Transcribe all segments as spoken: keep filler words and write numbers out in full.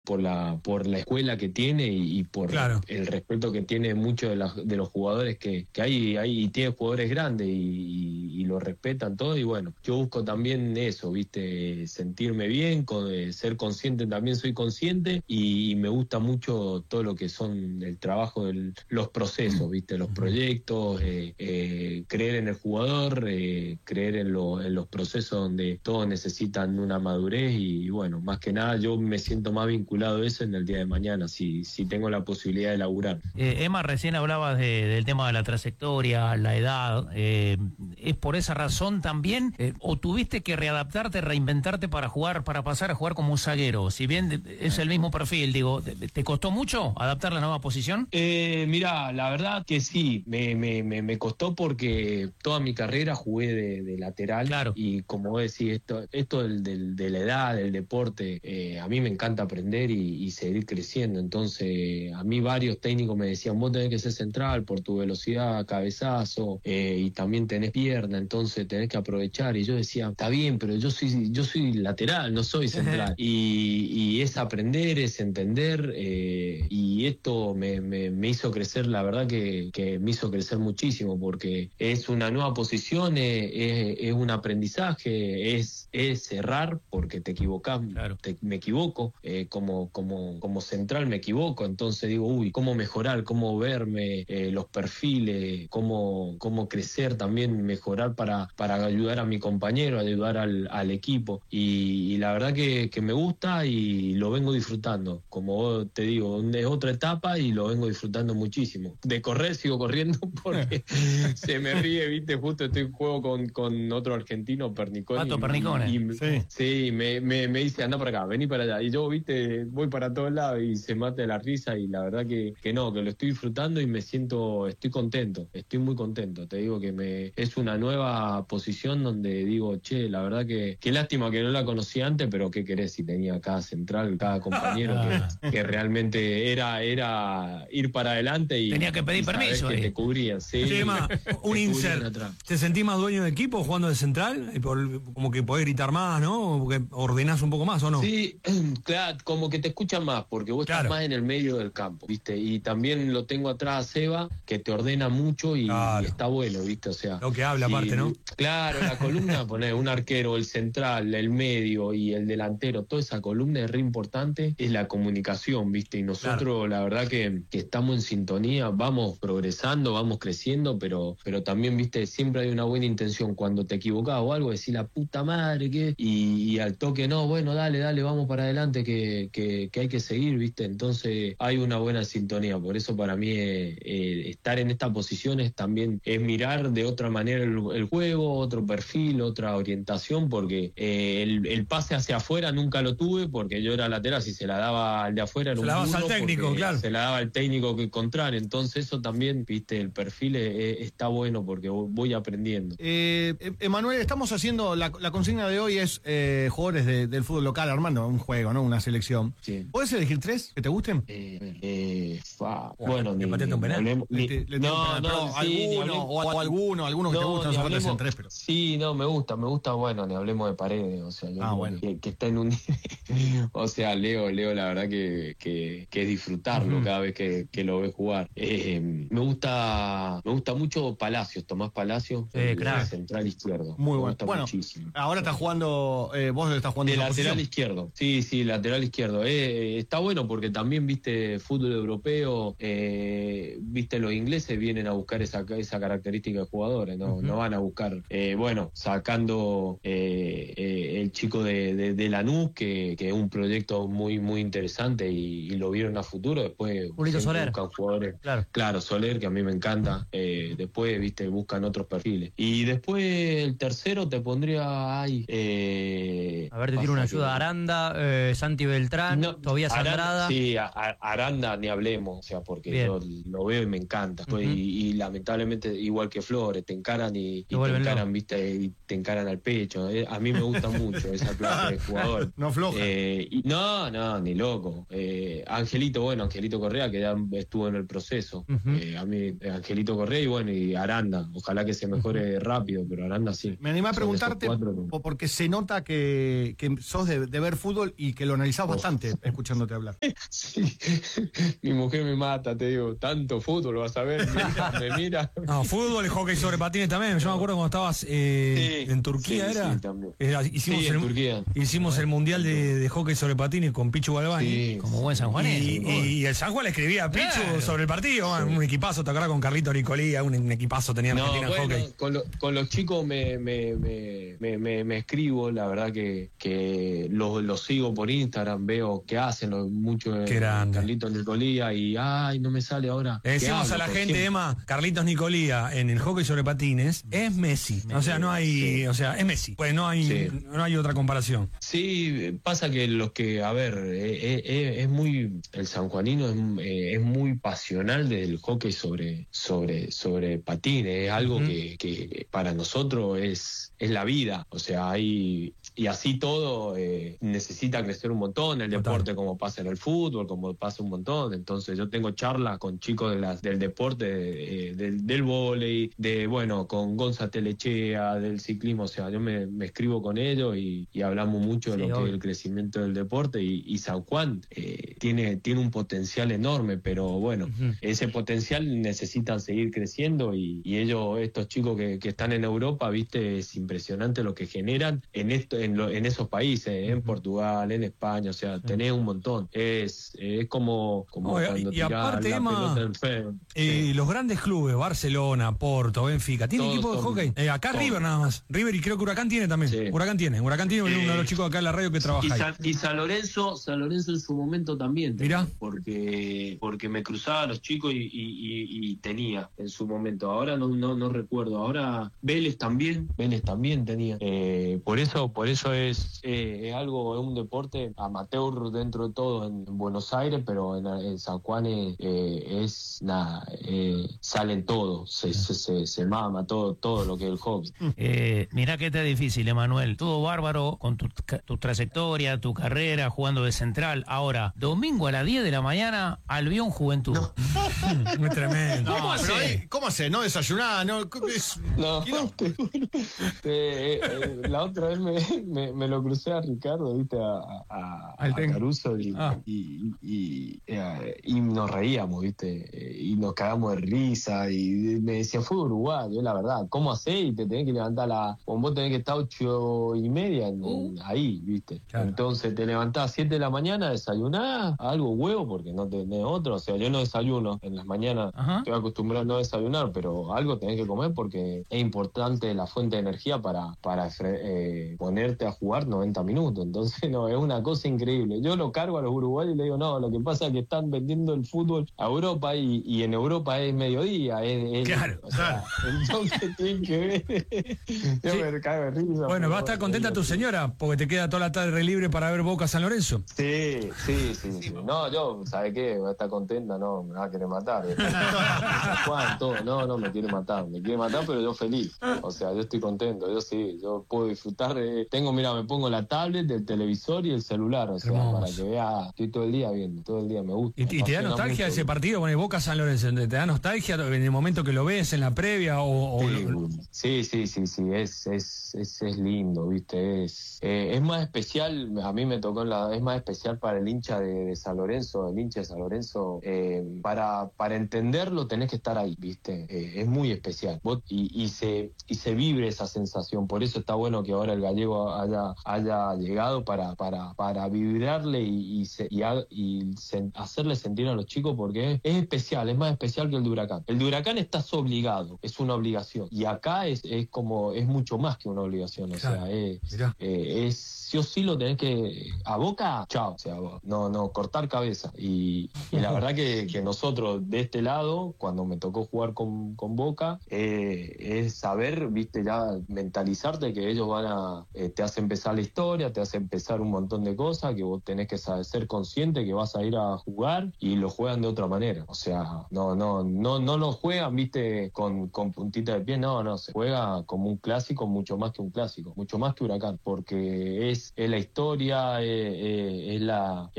por la por la escuela que tiene y, y por claro. el respeto que tiene muchos de, la, de los jugadores que, que hay, hay y tiene jugadores grandes y, y, y lo respetan todo. Y bueno, yo busco también eso, viste, sentirme bien, con, ser consciente, también soy consciente y, y me gusta mucho todo lo que son el trabajo, del, los procesos, viste, los proyectos, eh, eh, creer en el jugador, eh, creer en, lo, en los procesos donde todos necesitan una madurez y, y bueno, más que nada yo me siento más vinculado a eso en el día de mañana, si, si tengo la posibilidad de laburar. Eh, Emma, recién hablabas de, del tema de la trayectoria, la edad, eh, ¿es por esa razón también? Eh, ¿O tuviste que readaptarte, reinventarte para jugar, para pasar a jugar como un zaguero? Si bien es el mismo perfil, digo, ¿te costó mucho adaptar la nueva posición? Eh, mirá, la verdad que sí, me, me, me, me costó porque toda mi carrera jugué de, de lateral. Claro. Y como vos decís, esto, esto del, del, de la edad, del deporte, eh, a mí me encanta aprender y, y seguir creciendo. Entonces, a mí varios técnicos me decían, vos tenés que ser central por tu velocidad, cabezazo, eh, y también tenés pierna, entonces tenés que aprovechar. Y yo decía, está bien, pero yo soy, yo soy lateral, no soy central. y, y es aprender, es entender, eh, y esto me, me, me hizo crecer, la verdad que, que me hizo crecer muchísimo, porque es una nueva posición, es, es, es un aprendizaje, es, es errar, porque te equivocás, claro. te, me equivoco, eh, como, como, como central me equivoco, entonces digo, uy, cómo mejorar, cómo verme, eh, los perfiles, cómo, cómo crecer también, mejorar para, para ayudar a mi compañero, ayudar al, al equipo, y, y la verdad que, que me gusta y lo vengo disfrutando, como te digo, es otra etapa y lo vengo disfrutando muchísimo. De correr sigo corriendo porque se me ríe, viste, justo estoy en juego con, con otro argentino, Pernicone. Pato Pernicone. Y, y, sí, sí me, me, me dice, anda para acá, vení para allá. Y yo, viste, voy para todos lados y se mata de la risa y la verdad que, que no, que lo estoy disfrutando y me siento, estoy contento, estoy muy contento. Te digo que me es una nueva posición donde digo, che, la verdad que qué lástima que no la conocí antes, pero qué querés si tenía cada central, cada compañero que, que realmente era, era ir para adelante y tenía que pedir y permiso que ahí. te cubrían, sí. Sí, Emma, un insert. ¿Te sentís más dueño de equipo jugando de central? Por, como que podés gritar más, ¿no? Porque ordenás un poco más, ¿o no? Sí, claro, como que te escuchan más, porque vos claro. estás más en el medio del campo, ¿viste? Y también lo tengo atrás a Seba, que te ordena mucho y, claro. y está bueno, ¿viste? O sea, lo que habla sí, aparte, ¿no? Claro, la columna, poner un arquero, el central, el medio y el delantero, toda esa columna es re importante, es la comunicación, ¿viste? Y nosotros, claro. la verdad que, que estamos en sintonía, vamos progresando, vamos creciendo, pero, pero también, ¿viste? Siempre hay una buena intención. Cuando te equivocás o algo, decís la puta madre, ¿qué? Y, y al toque, no, bueno, dale, dale, vamos para adelante, que, que, que hay que seguir, ¿viste? Entonces hay una buena sintonía. Por eso para mí eh, eh, estar en estas posiciones también es mirar de otra manera el, el juego, otro perfil, otra orientación, porque eh, el, el pase hacia afuera nunca lo tuve, porque yo era lateral, si se la daba al de afuera era se un la dabas al técnico, claro. Se la daba al técnico que contrario. Entonces eso también, ¿viste? El perfil es, está bueno porque voy aprendiendo. Eh, Emanuel, estamos haciendo, la, la consigna de hoy es eh, jugadores de, del fútbol local, armando un juego, ¿no? Una selección. Sí. ¿Puedes elegir tres que te gusten? Eh, eh, fa, bueno, bueno, ni, ni, ni, un penal. Ni, ni, le, le no, no, no, sí, alguno, o, o alguno, alguno que no, te gusta, no se hablemos, tres, pero... Sí, no, me gusta, me gusta, bueno, ni hablemos de Paredes, o sea, yo ah, bueno. que, que está en un... o sea, Leo, Leo, la verdad que, que, que es disfrutarlo uh-huh. cada vez que, que lo ve jugar. Eh, me gusta me gusta mucho Palacios, Tomás Palacios, eh, claro. central izquierdo. Muy bueno. Bueno, muchísimo. Ahora está jugando, eh, vos estás jugando de lateral posición. izquierdo. Sí, sí, lateral izquierdo. Eh, está bueno porque también, viste, fútbol europeo, eh, viste, los ingleses vienen a buscar esa, esa característica de jugadores, no, uh-huh. no van a buscar, eh, bueno, sacando eh, eh, el chico de, de, de Lanús, que, que es un proyecto muy, muy interesante y, y lo vieron a futuro. Después Soler. buscan jugadores. Claro. claro, Soler, que a mí me encanta. Eh, después, viste, buscan otros perfiles. Y después el tercero te pondría, ay, eh, a ver, te tiro una ayuda, Aranda, eh, Santi Beltrán, no, Tobías Aranda, Andrada. Sí, a, a Aranda ni hablemos, o sea, porque Bien. yo lo veo y me encanta. Uh-huh. y, y lamentablemente, igual que Flores, te encaran y, y te encaran, loco. viste, y te encaran al pecho. Eh, a mí me gusta mucho esa clase de jugador. No floja. Eh, y, no, no, ni loco. Eh, Angelito, bueno, Angelito Correa, que ya estuvo en el proceso. Uh-huh. Eh, a mí, Angelito Correa y bueno, y Aranda. Ojalá que se mejore uh-huh. rápido, pero Aranda sí. Me animé a preguntarte, cuatro, porque se nota que, que sos de, de ver fútbol y que lo analizás bastante. bastante escuchándote hablar. Sí, mi mujer me mata, te digo, tanto fútbol vas a ver, me mira, me mira. No, fútbol y hockey sobre patines también. Yo me acuerdo cuando estabas eh, Sí, en Turquía, sí, ¿era? sí, también. Era- hicimos Sí, en el, Turquía. hicimos el mundial de, de hockey sobre patines con Pichu Galvani. Sí. Como buen sanjuanero. Y, y, y el San Juan le escribía a Pichu Claro. sobre el partido, man, un equipazo, te acordás con Carlito Nicolía, un, un equipazo tenía No, Argentina en bueno, hockey. con, lo- con los chicos me, me, me, me, me- me escribo, la verdad que, que los, los sigo por Instagram, veo que hacen lo- mucho de Qué grande. Carlitos Nicolía y ay, no me sale ahora. Le decimos ¿Qué a la hablo? gente, ¿Con quién? Emma, Carlitos Nicolía en el hockey sobre patines es Messi. O sea, no hay, Sí. o sea, es Messi. Pues no hay, Sí. no hay otra comparación. Sí, pasa que los que, a ver, eh, eh, eh, es muy, el sanjuanino es, eh, es muy pasional del hockey sobre, sobre, sobre patines, es algo Ujú. que, que para nosotros es, es la vida, o sea, hay, y así todo eh, necesita crecer un montón, el Total. deporte como pasa en el fútbol, como pasa un montón, entonces yo tengo charlas con chicos de las, del deporte, eh, del, del vóley, de, bueno, con Gonza Telechea, del ciclismo, o sea, yo me, me escribo con ellos y, y hablamos mucho de Sí, lo que obvio. es el crecimiento del deporte y, y San Juan eh, tiene, tiene un potencial enorme, pero bueno, Ujú. ese potencial necesitan seguir creciendo y, y ellos, estos chicos que, que están en Europa, viste, es impresionante lo que generan en esto, en, lo- en esos países, en Portugal, en España, o sea, tenés un montón. Es, es como, como Oye, cuando y tirás aparte, la Emma, pelota en fe. Eh, Sí. Los grandes clubes, Barcelona, Porto, Benfica, ¿tiene Todos equipo de son- hockey? Eh, acá todos. River nada más. River y creo que Huracán tiene también. Sí. Huracán tiene. Huracán tiene uno de los chicos acá en la radio que Y trabaja ahí. San, y San Lorenzo, San Lorenzo en su momento también tenía, Mirá. porque porque me cruzaba a los chicos y, y- y- y tenía en su momento. Ahora no no no recuerdo. Ahora Vélez también, Vélez también tenía. Eh, por eso por eso es, eh, es algo, es un deporte amateur dentro de todo en, en Buenos Aires, pero en, en San Juan es, eh, es nada, eh, salen todos, se, se, se, se mama todo todo lo que es el hockey. Eh, mirá que está difícil, Emanuel. Todo bárbaro con tu, tu trayectoria, tu carrera, jugando de central. Ahora, domingo a las diez de la mañana, Albión Juventud. Muy tremendo. ¿Cómo No, hace? pero- ¿Cómo hace? ¿No desayunar? ¿No? Es- No, ¿Qué no? te juro. Eh, eh, la otra vez me, me, me lo crucé a Ricardo, viste, a, a, Al a Ten. Caruso y, Ah. y, y, eh, y nos reíamos, viste, eh, y nos cagamos de risa y me decía, fue Uruguay, yo la verdad, ¿cómo hacés? Y te tenés que levantar a la, con vos tenés que estar ocho y media en- en- ahí, viste. Claro. Entonces te levantás a siete de la mañana, desayunás, algo huevo, porque no tenés otro, o sea, yo no desayuno en las mañanas. Ajá. Estoy acostumbrado a no desayunar, pero algo tenés que comer porque es importante la fuente de energía para, para eh, ponerte a jugar noventa minutos. Entonces, no, es una cosa increíble. Yo lo cargo a los uruguayos y le digo, no, lo que pasa es que están vendiendo el fútbol a Europa y, y en Europa es mediodía. Es, es- Claro, o sea, entonces tienen que ver. Yo Sí. me cago de risa. Bueno, pero va a estar contenta es tu lo que- señora, porque te queda toda la tarde libre para ver Boca San Lorenzo. Sí, sí, sí, sí. No, yo, ¿sabe qué? Va a estar contenta, no, me va a querer matar. Juan, todo, no, no me quiere matar, me quiere matar, pero yo feliz. O sea, yo estoy contento, yo sí, yo puedo disfrutar. De... Tengo, mira, me pongo la tablet, el televisor y el celular, o sea, Hermoso. para que vea, estoy todo el día viendo, todo el día me gusta. ¿Y, me y te da apasiona nostalgia mucho. ese partido con el Boca San Lorenzo? ¿Te da nostalgia en el momento que lo ves, en la previa? O, o- Sí, sí, sí, sí, sí, es, es, es, es lindo, ¿viste? Es, eh, es más especial, a mí me tocó en la, es más especial para el hincha de, de San Lorenzo, el hincha de San Lorenzo, eh, para, para entenderlo tenés que estar ahí, ¿viste? Eh, es muy especial. Vos- y, y, se, y se vibre esa sensación, por eso está bueno que ahora el gallego haya, haya llegado para, para, para vibrarle y, y, se- y, ha- y se- hacerle sentir a los chicos, porque es, es especial, es más especial que el de Huracán. El de Huracán estás obligado, es una obligación, y acá es, es como, es mucho más que una obligación, o Claro. sea, es, Mirá. eh, es sí o sí lo tenés que, a Boca, chao, o sea, no, no, cortar cabeza. Y, y la verdad que, que nosotros de este lado, cuando me tocó jugar con, con Boca, eh, es saber, viste, ya mentalizarte que ellos van a, eh, te hace empezar la historia, te hace empezar un montón de cosas, que vos tenés que saber, ser consciente que vas a ir a jugar y lo juegan de otra manera. O sea, no, no, no, no lo juegan, viste, con, con puntita de pie, no, no, se juega como un clásico, mucho más que un clásico, mucho más que Huracán, porque es, es la historia, es, es- es la, es seguir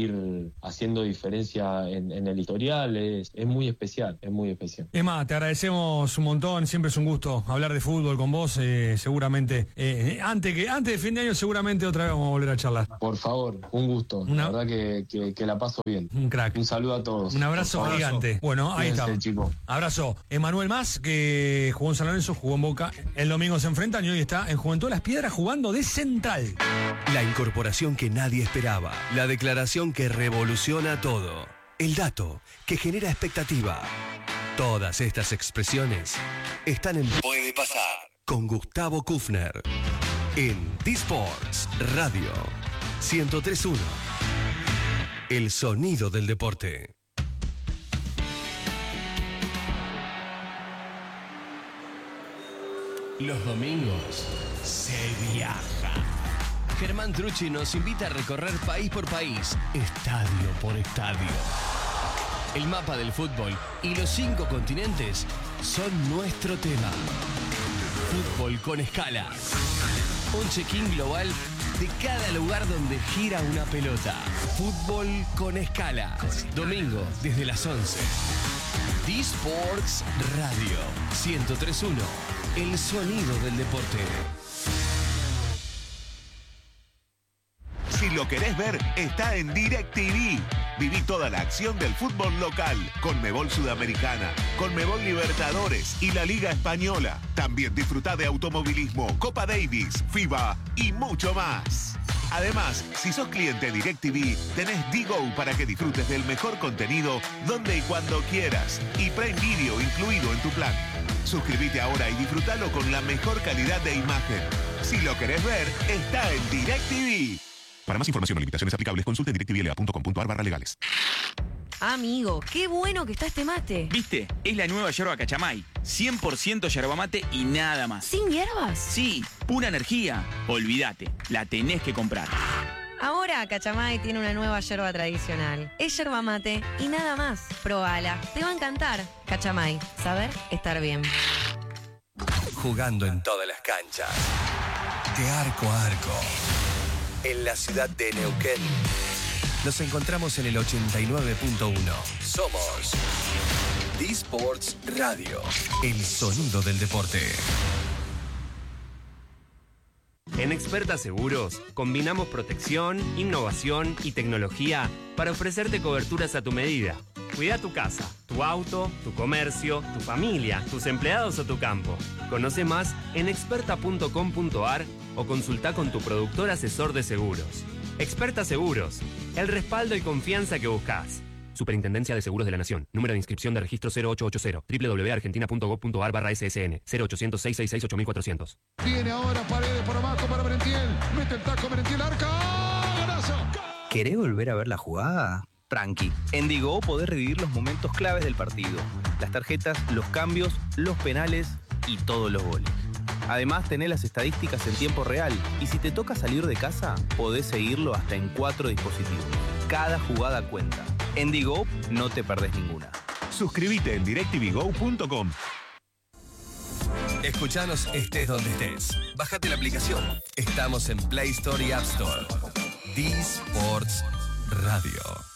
ir haciendo diferencia en, en el historial, es, es muy especial, es muy especial. Emma, te agradecemos un montón, siempre es un gusto hablar de fútbol con vos, eh, seguramente, eh, antes que antes de fin de año seguramente otra vez vamos a volver a charlar. Por favor, un gusto, Una... la verdad que, que, que la paso bien. Un crack. Un saludo a todos. Un abrazo gigante. Bueno, ahí está. Chico. Abrazo. Emanuel Mas, que jugó en San Lorenzo, jugó en Boca, el domingo se enfrentan y hoy está en Juventud Las Piedras jugando de central. La incorporación que nadie esperaba, la declaración que revoluciona todo, el dato que genera expectativa. Todas estas expresiones están en Puede Pasar con Gustavo Kufner en D-Sports Radio ciento tres punto uno. El sonido del deporte. Los domingos se viaja. Germán Trucci nos invita a recorrer país por país, estadio por estadio. El mapa del fútbol y los cinco continentes son nuestro tema. Fútbol con escala. Un check-in global de cada lugar donde gira una pelota. Fútbol con escala. Domingo desde las once. D-Sports Radio ciento tres punto uno. El sonido del deporte. Si lo querés ver, está en DirecTV. Viví toda la acción del fútbol local, Conmebol Sudamericana, Conmebol Libertadores y la Liga Española. También disfrutá de automovilismo, Copa Davis, FIBA y mucho más. Además, si sos cliente DirecTV, tenés D-Go para que disfrutes del mejor contenido donde y cuando quieras. Y Prime Video incluido en tu plan. Suscríbete ahora y disfrutalo con la mejor calidad de imagen. Si lo querés ver, está en DirecTV. Para más información o limitaciones aplicables, consulte directvla punto com punto a r barra legales. Amigo, qué bueno que está este mate. ¿Viste? Es la nueva yerba Cachamay. cien por ciento yerba mate y nada más. ¿Sin hierbas? Sí, pura energía. Olvídate, la tenés que comprar. Ahora Cachamay tiene una nueva yerba tradicional. Es yerba mate y nada más. Probala, te va a encantar. Cachamay, saber estar bien. Jugando en todas las canchas. De arco a arco. En la ciudad de Neuquén. Nos encontramos en el ochenta y nueve punto uno. Somos D-Sports Radio. El sonido del deporte. En Experta Seguros, combinamos protección, innovación y tecnología para ofrecerte coberturas a tu medida. Cuida tu casa, tu auto, tu comercio, tu familia, tus empleados o tu campo. Conoce más en experta punto com punto a r o consulta con tu productor asesor de seguros. Experta Seguros, el respaldo y confianza que buscas. Superintendencia de Seguros de la Nación. Número de inscripción de registro cero ocho ocho cero. doble u doble u doble u punto argentina punto gob punto a r barra S S N. cero ochocientos, seiscientos sesenta y seis, ocho mil cuatrocientos. Viene ahora Paredes por abajo para Merentiel. Mete el taco Merentiel, arca. ¡Golazo! ¿Querés volver a ver la jugada? Tranqui. En Digo podés revivir los momentos claves del partido. Las tarjetas, los cambios, los penales y todos los goles. Además, tenés las estadísticas en tiempo real y si te toca salir de casa, podés seguirlo hasta en cuatro dispositivos. Cada jugada cuenta. En Digo no te perdés ninguna. Suscríbete en directv go punto com. Escuchanos estés donde estés. Bájate la aplicación. Estamos en Play Store y App Store. D-Sports Radio.